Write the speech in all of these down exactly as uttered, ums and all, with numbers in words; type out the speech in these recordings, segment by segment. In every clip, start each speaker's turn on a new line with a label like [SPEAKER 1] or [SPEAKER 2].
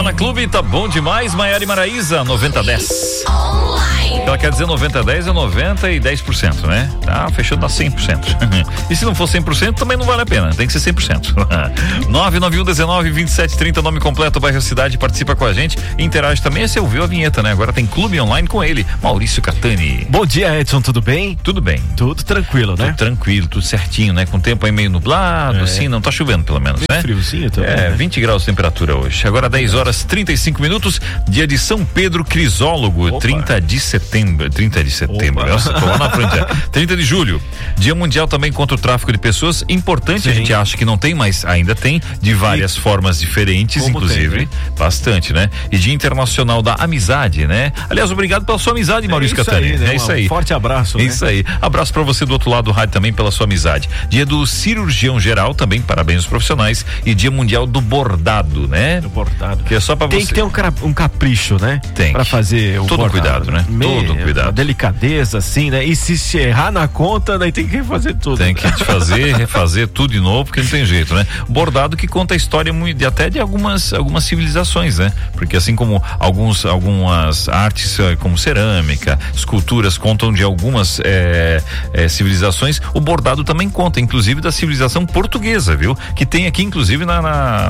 [SPEAKER 1] na Clube, tá bom demais. Maiara e Maraísa, noventa a dez. Ela quer dizer noventa a dez é noventa e dez por cento, né? Tá fechando a cem por cento. E se não for cem por cento, também não vale a pena. Tem que ser cem por cento. nove nove um dezenove, vinte e sete trinta, nome completo, bairro Cidade, participa com a gente. Interage também. Você ouviu a vinheta, né? Agora tem Clube Online com ele, Maurício Catani.
[SPEAKER 2] Bom dia, Edson, tudo bem?
[SPEAKER 1] Tudo bem.
[SPEAKER 2] Tudo tranquilo, né?
[SPEAKER 1] Tudo tranquilo, tudo certinho, né? Com o tempo aí meio nublado, é. assim, não tá chovendo pelo menos,
[SPEAKER 2] bem
[SPEAKER 1] né?
[SPEAKER 2] Friozinho também.
[SPEAKER 1] É,
[SPEAKER 2] né?
[SPEAKER 1] vinte graus de temperatura hoje. Agora dez horas trinta e cinco minutos, dia de São Pedro Crisólogo, Opa. trinta de setembro. trinta de setembro, nossa, tô lá na frente. É. trinta de julho, Dia Mundial também contra o tráfico de pessoas. Importante, Sim. a gente acha que não tem, mas ainda tem, de várias e formas diferentes, Como inclusive. Tem, né? Bastante, né? E Dia Internacional da Amizade, né? Aliás, obrigado pela sua amizade, Maurício é Catani. Aí, né? É isso aí.
[SPEAKER 2] Um forte abraço.
[SPEAKER 1] É isso
[SPEAKER 2] né?
[SPEAKER 1] aí. Abraço pra você do outro lado do rádio também pela sua amizade. Dia do Cirurgião Geral também, parabéns aos profissionais. E Dia Mundial do Bordado, né?
[SPEAKER 2] Do bordado.
[SPEAKER 1] Que é só pra
[SPEAKER 2] tem
[SPEAKER 1] você.
[SPEAKER 2] Tem que ter um, cara, um capricho, né?
[SPEAKER 1] Tem.
[SPEAKER 2] Pra fazer o
[SPEAKER 1] Todo
[SPEAKER 2] bordado.
[SPEAKER 1] cuidado, né?
[SPEAKER 2] Me...
[SPEAKER 1] Todo cuidado.
[SPEAKER 2] Uma delicadeza, assim, né? E se, se errar na conta, daí tem que refazer tudo.
[SPEAKER 1] Tem que fazer, refazer tudo de novo, porque não tem jeito, né? Bordado que conta a história muito, de, até de algumas, algumas civilizações, né? Porque assim como alguns, algumas artes, como cerâmica, esculturas, contam de algumas é, é, civilizações, o bordado também conta, inclusive da civilização portuguesa, viu? Que tem aqui, inclusive, na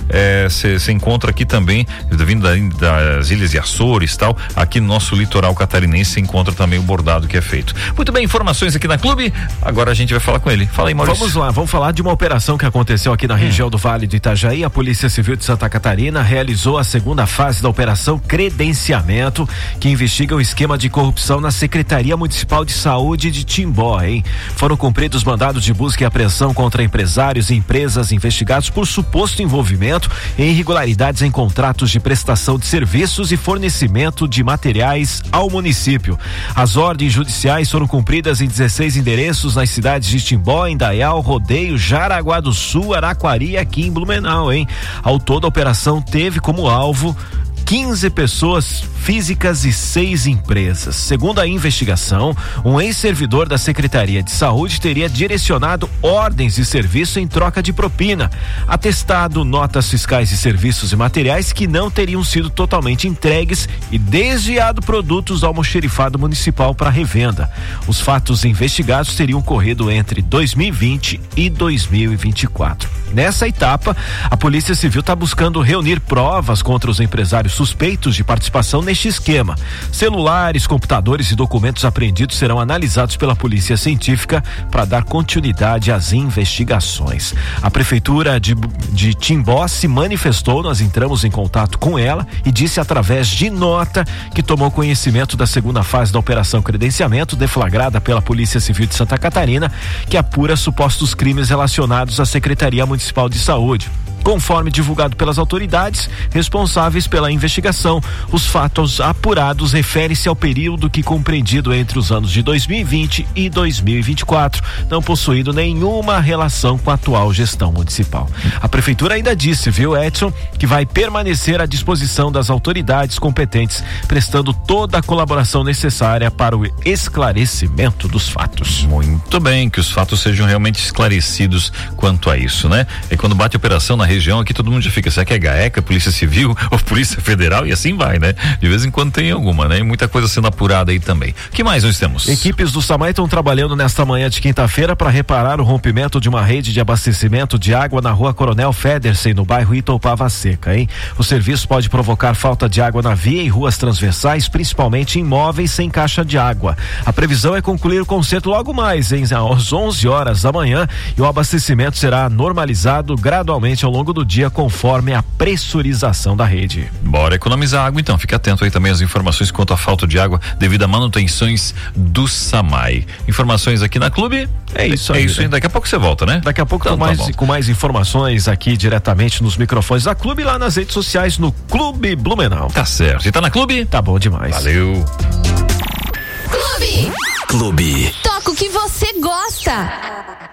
[SPEAKER 1] você é, encontra aqui também, vindo da, das Ilhas de Açores e tal, aqui no nosso litoral catarinense se encontra também o bordado que é feito. Muito bem, informações aqui na Clube, agora a gente vai falar com ele. Fala aí, Maurício.
[SPEAKER 2] Vamos lá, vamos falar de uma operação que aconteceu aqui na região hum. do Vale do Itajaí. A Polícia Civil de Santa Catarina realizou a segunda fase da Operação Credenciamento, que investiga o esquema de corrupção na Secretaria Municipal de Saúde de Timbó, hein? Foram cumpridos mandados de busca e apreensão contra empresários e empresas investigados por suposto envolvimento em irregularidades em contratos de prestação de serviços e fornecimento de materiais ao município. As ordens judiciais foram cumpridas em dezesseis endereços nas cidades de Timbó, Indaial, Rodeio, Jaraguá do Sul, Araquari e aqui em Blumenau, hein? Ao todo, a operação teve como alvo quinze pessoas físicas e seis empresas. Segundo a investigação, um ex-servidor da Secretaria de Saúde teria direcionado ordens de serviço em troca de propina, atestado notas fiscais de serviços e materiais que não teriam sido totalmente entregues e desviado produtos ao almoxerifado municipal para revenda. Os fatos investigados teriam ocorrido entre dois mil e vinte e dois mil e vinte e quatro. Nessa etapa, a Polícia Civil está buscando reunir provas contra os empresários suspeitos de participação neste esquema. Celulares, computadores e documentos apreendidos serão analisados pela Polícia Científica para dar continuidade às investigações. A Prefeitura de, de Timbó se manifestou, nós entramos em contato com ela e disse através de nota que tomou conhecimento da segunda fase da Operação Credenciamento, deflagrada pela Polícia Civil de Santa Catarina, que apura supostos crimes relacionados à Secretaria Municipal de Saúde. Conforme divulgado pelas autoridades responsáveis pela investigação, os fatos apurados referem-se ao período que, compreendido entre os anos de dois mil e vinte e dois mil e vinte e quatro, não possuído nenhuma relação com a atual gestão municipal. A Prefeitura ainda disse, viu, Edson, que vai permanecer à disposição das autoridades competentes, prestando toda a colaboração necessária para o esclarecimento dos fatos.
[SPEAKER 1] Muito bem, que os fatos sejam realmente esclarecidos quanto a isso, né? E quando bate a operação na região aqui, todo mundo já fica, será que é GAECA, Polícia Civil ou Polícia Federal? E assim vai, né? De vez em quando tem alguma, né? E muita coisa sendo apurada aí também. O que mais nós temos?
[SPEAKER 2] Equipes do SAMAI estão trabalhando nesta manhã de quinta-feira para reparar o rompimento de uma rede de abastecimento de água na rua Coronel Federsen, no bairro Itaupava Seca, hein? O serviço pode provocar falta de água na via e ruas transversais, principalmente em imóveis sem caixa de água. A previsão é concluir o conserto logo mais, hein? Às onze horas da manhã, e o abastecimento será normalizado gradualmente ao longo do dia, conforme a pressurização da rede.
[SPEAKER 1] Bora economizar água, então. Fica atento aí também às informações quanto à falta de água devido a manutenções do SAMAI. Informações aqui na Clube.
[SPEAKER 2] É isso aí.
[SPEAKER 1] É isso aí. Daqui a pouco você volta, né?
[SPEAKER 2] Daqui a pouco então, com, mais, tá com mais informações aqui diretamente nos microfones da Clube, lá nas redes sociais, no Clube Blumenau.
[SPEAKER 1] Tá certo. E tá na Clube?
[SPEAKER 2] Tá bom demais.
[SPEAKER 1] Valeu.
[SPEAKER 3] Clube.
[SPEAKER 4] Clube.
[SPEAKER 3] Toca o que você gosta.